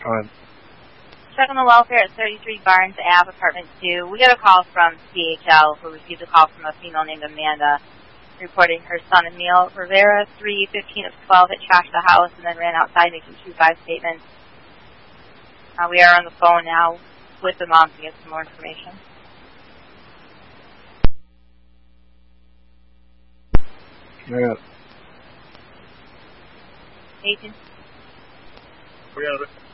Go ahead. Check on the welfare at 33 Barnes Ave, apartment 2. We got a call from CHL who received a call from a female named Amanda reporting her son Emil Rivera, 3/15 of 12, had trashed the house and then ran outside making 2-5 statements. We are on the phone now with the mom to get some more information. Yeah. Agent. We got it.